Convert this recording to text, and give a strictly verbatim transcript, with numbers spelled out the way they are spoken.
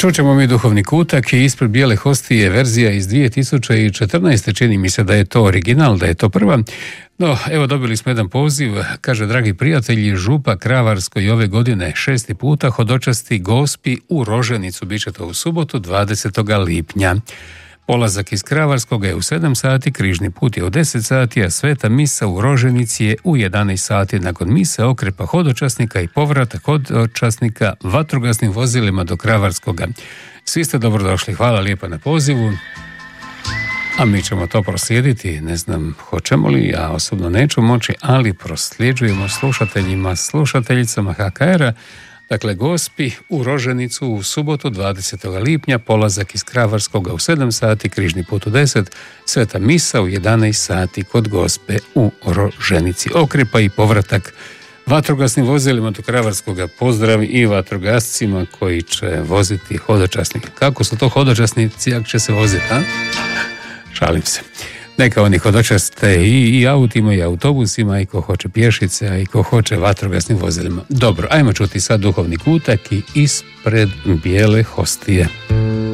čućemo mi duhovni kutak i ispred bijele hostije verzija iz dvije tisuće četrnaeste. Čini mi se da je to original, da je to prva. No, evo dobili smo jedan poziv, kaže: dragi prijatelji, Župa Kravarskoj ove godine šesti puta hodočasti Gospi u Roženicu, bit će to u subotu dvadesetog lipnja. Polazak iz Kravarskoga je u sedam sati, križni put je u deset sati, a sveta misa u Roženici je u jedanaest sati. Nakon mise okrepa hodočasnika i povratak hodočasnika vatrogasnim vozilima do Kravarskoga. Svi ste dobrodošli, hvala lijepa na pozivu. A mi ćemo to proslijediti, ne znam hoćemo li, ja osobno neću moći, ali prosljeđujemo slušateljima, slušateljicama ha ka er-a. Dakle, Gospi u Roženicu u subotu dvadesetog lipnja, polazak iz Kravarskoga u sedam sati, križni put u deset, sveta misa u jedanaest sati kod Gospe u Roženici. Okrepa i povratak vatrogasnim vozilima do Kravarskoga. Pozdrav i vatrogascima koji će voziti hodočasnike. Kako su to hodočasnici, jak će se voziti, a? Šalim se. Neka oni hodočaste i, i autima i autobusima, i ko hoće pješice, a i ko hoće vatrogasnim vozilima. Dobro, ajmo čuti sad duhovni kutak i ispred bijele hostije.